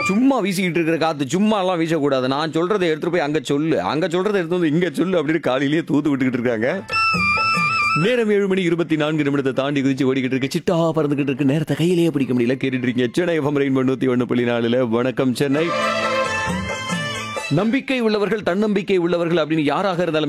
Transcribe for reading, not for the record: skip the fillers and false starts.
சும்மா வீசிக்கிட்டு இருக்கிற காத்து சும்மா எல்லாம் வீசக்கூடாது. நான் சொல்றதை எடுத்துட்டு போய் அங்க சொல்லு, அங்க சொல்றதை எடுத்து வந்து இங்க சொல்லு அப்படின்னு காலையிலேயே தூத்து விட்டுக்கிட்டு இருக்காங்க. நேரம் 7:24 தாண்டி குதிச்சு ஓடிக்கிட்டு இருக்கு. சிட்டா பறந்துகிட்டு இருக்கு. நேரத்தை கையிலேயே பிடிக்க முடியல. கேட்டுட்டு இருக்கீங்க சென்னை எஃப்எம் ரெயின்போ 101.4. வணக்கம் சென்னை. நம்பிக்கை உள்ளவர்கள், தன்னம்பிக்கை உள்ளவர்கள் அப்படின்னு யாராக இருந்தாலும்